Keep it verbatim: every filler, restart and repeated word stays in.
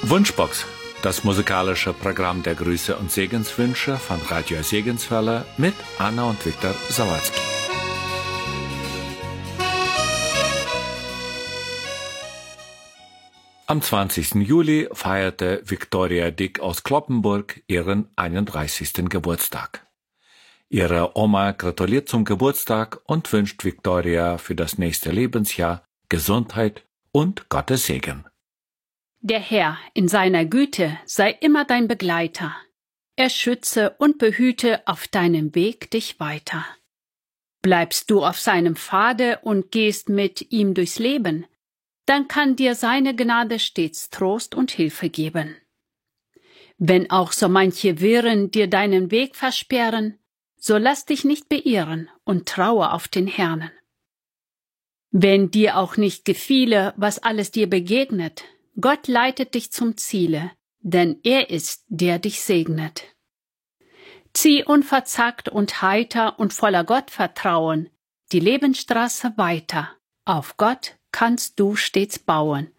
Wunschbox, das musikalische Programm der Grüße und Segenswünsche von Radio Segenswelle mit Anna und Viktor Sawatzki. Am zwanzigsten Juli feierte Viktoria Dick aus Cloppenburg ihren einunddreißigsten Geburtstag. Ihre Oma gratuliert zum Geburtstag und wünscht Viktoria für das nächste Lebensjahr Gesundheit und Gottes Segen. Der Herr in seiner Güte sei immer dein Begleiter. Er schütze und behüte auf deinem Weg dich weiter. Bleibst du auf seinem Pfade und gehst mit ihm durchs Leben, dann kann dir seine Gnade stets Trost und Hilfe geben. Wenn auch so manche Wirren dir deinen Weg versperren, so lass dich nicht beirren und traue auf den Herrn. Wenn dir auch nicht gefiele, was alles dir begegnet, Gott leitet dich zum Ziele, denn er ist, der dich segnet. Zieh unverzagt und heiter und voller Gottvertrauen die Lebensstraße weiter, auf Gott kannst du stets bauen.